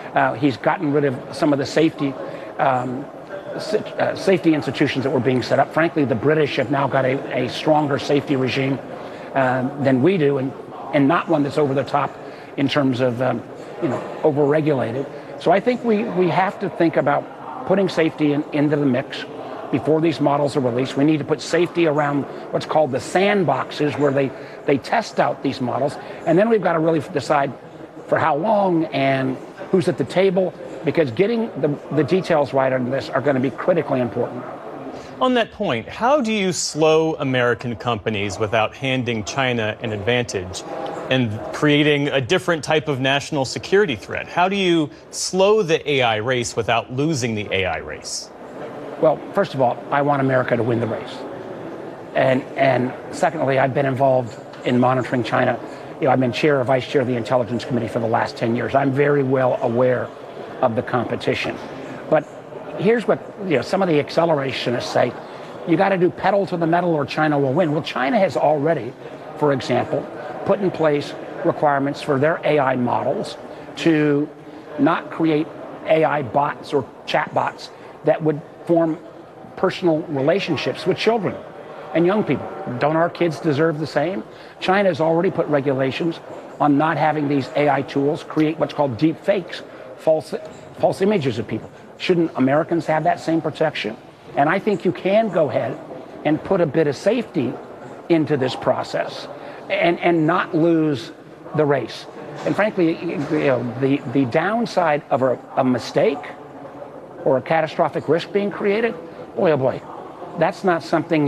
He's gotten rid of some of the safety institutions that were being set up. Frankly, the British have now got a stronger safety regime than we do, and not one that's over the top in terms of over-regulated. So I think we have to think about putting safety into the mix before these models are released. We need to put safety around what's called the sandboxes, where they test out these models, and then we've got to really decide for how long and who's at the table, because getting the details right on this are going to be critically important. On that point, how do you slow American companies without handing China an advantage and creating a different type of national security threat? How do you slow the AI race without losing the AI race? Well, first of all, I want America to win the race. And secondly, I've been involved in monitoring China. I've been chair or vice chair of the Intelligence Committee for the last 10 years. I'm very well aware of the competition. But here's what some of the accelerationists say: you got to do pedal to the metal or China will win. Well, China has already, for example, put in place requirements for their AI models to not create AI bots or chat bots that would form personal relationships with children and young people. Don't our kids deserve the same? China has already put regulations on not having these AI tools create what's called deep fakes, false images of people. Shouldn't Americans have that same protection? And I think you can go ahead and put a bit of safety into this process and not lose the race. And frankly, the downside of a mistake or a catastrophic risk being created, boy, oh boy, that's not something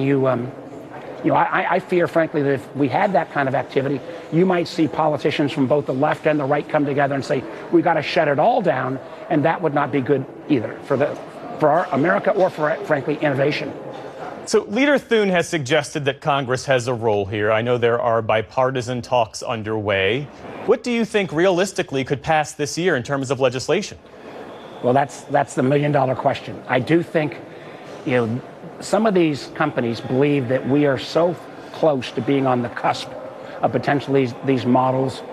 I fear, frankly, that if we had that kind of activity, you might see politicians from both the left and the right come together and say, we got to shut it all down, and that would not be good either for our America or for, frankly, innovation. So Leader Thune has suggested that Congress has a role here. I know there are bipartisan talks underway. What do you think realistically could pass this year in terms of legislation? Well, that's the million-dollar question. I do think, some of these companies believe that we are so close to being on the cusp of potentially these models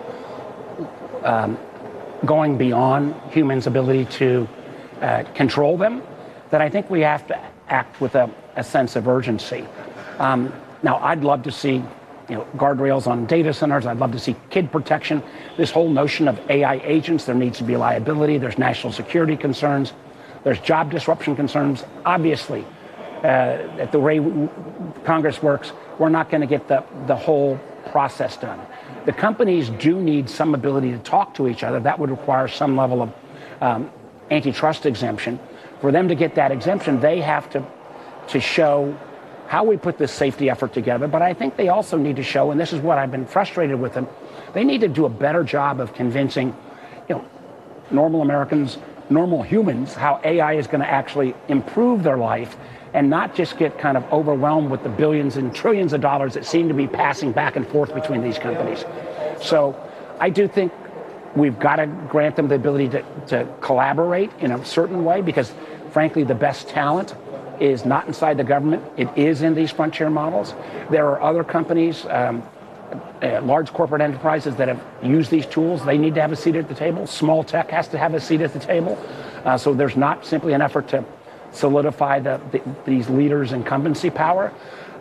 going beyond humans' ability to control them, that I think we have to act with a sense of urgency. Now, I'd love to see guardrails on data centers. I'd love to see kid protection. This whole notion of AI agents, there needs to be liability. There's national security concerns. There's job disruption concerns. Obviously, at the way Congress works, we're not going to get the whole process done. The companies do need some ability to talk to each other. That would require some level of antitrust exemption. For them to get that exemption, they have to show how we put this safety effort together. But I think they also need to show, and this is what I've been frustrated with them, they need to do a better job of convincing normal Americans, normal humans, how AI is going to actually improve their life, and not just get kind of overwhelmed with the billions and trillions of dollars that seem to be passing back and forth between these companies. So I do think we've got to grant them the ability to collaborate in a certain way, because frankly, the best talent is not inside the government. It is in these frontier models. There are other companies, large corporate enterprises that have used these tools. They need to have a seat at the table. Small tech has to have a seat at the table. So there's not simply an effort to solidify these leaders' incumbency power.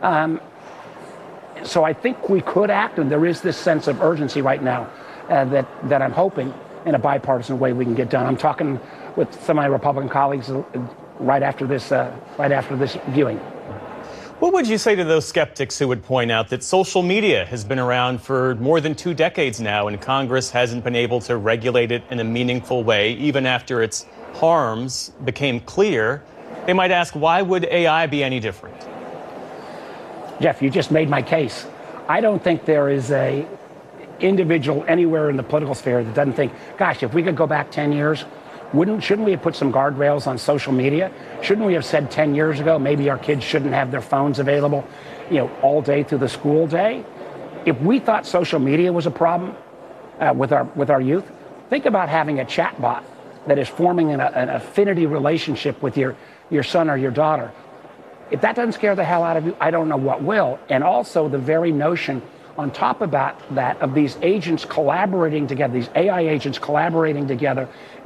So I think we could act, and there is this sense of urgency right now that I'm hoping in a bipartisan way we can get done. I'm talking with some of my Republican colleagues right after this viewing. What would you say to those skeptics who would point out that social media has been around for more than 2 decades now, and Congress hasn't been able to regulate it in a meaningful way, even after its harms became clear? They might ask, why would AI be any different? Jeff, you just made my case. I don't think there is a individual anywhere in the political sphere that doesn't think, gosh, if we could go back 10 years, shouldn't we have put some guardrails on social media? Shouldn't we have said 10 years ago, maybe our kids shouldn't have their phones available, all day through the school day? If we thought social media was a problem with our youth, think about having a chat bot that is forming an affinity relationship with your son or your daughter. If that doesn't scare the hell out of you, I don't know what will. And also the very notion on top of that of these agents collaborating together, these AI agents collaborating together